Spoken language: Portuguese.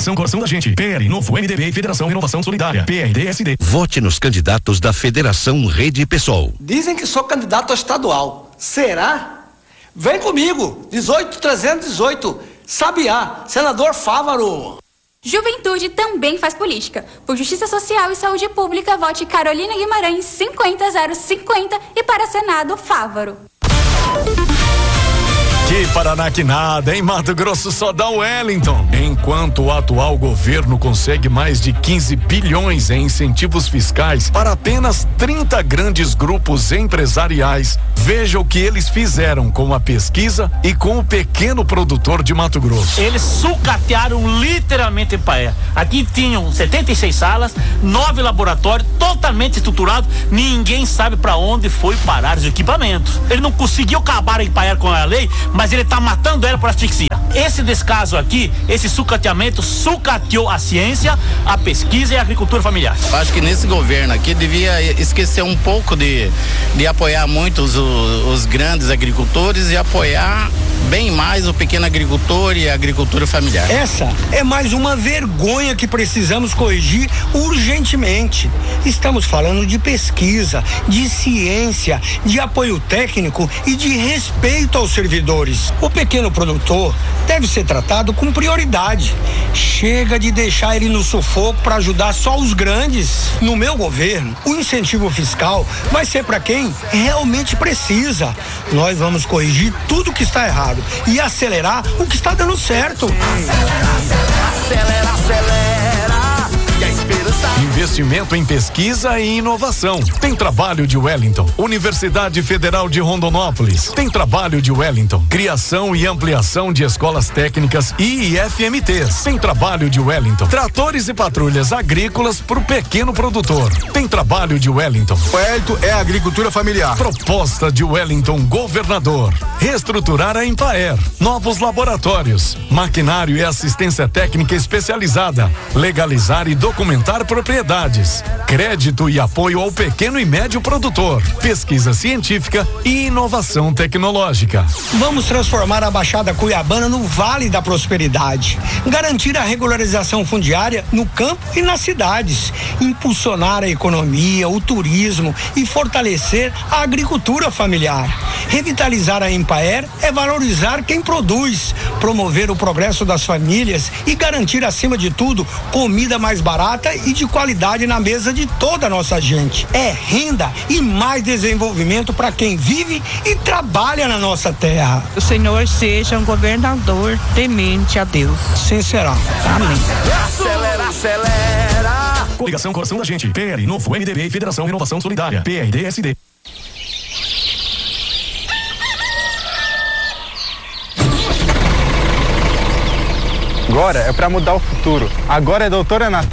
Coligação Coração da Gente. PL, Novo MDB e Federação Inovação Solidária. PRD-SD. Vote nos candidatos da Federação Rede PSOL. Dizem que sou candidato a estadual. Será? Vem comigo. 18318. Sabiá. Senador Fávaro. Juventude também faz política. Por Justiça Social e Saúde Pública, vote Carolina Guimarães 50050 e para Senado, Fávaro. Que Paraná que nada, em Mato Grosso só dá o Wellington. Enquanto o atual governo consegue mais de 15 bilhões em incentivos fiscais para apenas 30 grandes grupos empresariais, veja o que eles fizeram com a pesquisa e com o pequeno produtor de Mato Grosso. Eles sucatearam literalmente Empaé. Aqui tinham 76 salas, 9 laboratórios, totalmente estruturados. Ninguém sabe para onde foi parar os equipamentos. Ele não conseguiu acabar em Empaé com a lei, mas ele tá matando ela por asfixia. Esse descaso aqui, esse sucateamento, sucateou a ciência, a pesquisa e a agricultura familiar. Acho que nesse governo aqui devia esquecer um pouco de apoiar muito os grandes agricultores e apoiar bem mais o pequeno agricultor e a agricultura familiar. Essa é mais uma vergonha que precisamos corrigir urgentemente. Estamos falando de pesquisa, de ciência, de apoio técnico e de respeito aos servidores. O pequeno produtor deve ser tratado com prioridade. Chega de deixar ele no sufoco para ajudar só os grandes. No meu governo, o incentivo fiscal vai ser para quem realmente precisa. Nós vamos corrigir tudo que está errado e acelerar o que está dando certo. Acelera, acelera. Que a esperança... Investimento em pesquisa e inovação. Tem trabalho de Wellington. Universidade Federal de Rondonópolis. Tem trabalho de Wellington. Criação e ampliação de escolas técnicas e IFMTs. Tem trabalho de Wellington. Tratores e patrulhas agrícolas para o pequeno produtor. Tem trabalho de Wellington. Wellington é agricultura familiar. Proposta de Wellington governador. Reestruturar a Empaer. Novos laboratórios. Maquinário e assistência técnica especializada. Legalizar e documentar propriedades. Crédito e apoio ao pequeno e médio produtor. Pesquisa científica e inovação tecnológica. Vamos transformar a Baixada Cuiabana no Vale da Prosperidade. Garantir a regularização fundiária no campo e nas cidades. Impulsionar a economia, o turismo e fortalecer a agricultura familiar. Revitalizar a Empaer é valorizar quem produz, promover o progresso das famílias e garantir, acima de tudo, comida mais barata e de qualidade na mesa de toda a nossa gente. É renda e mais desenvolvimento para quem vive e trabalha na nossa terra. O Senhor seja um governador temente a Deus. Sim, será. Amém. Acelera, acelera. Coligação Coração da Gente. PL, Novo MDB e Federação Inovação Solidária. PRD-SD. Agora é para mudar o futuro. Agora é doutora Natália.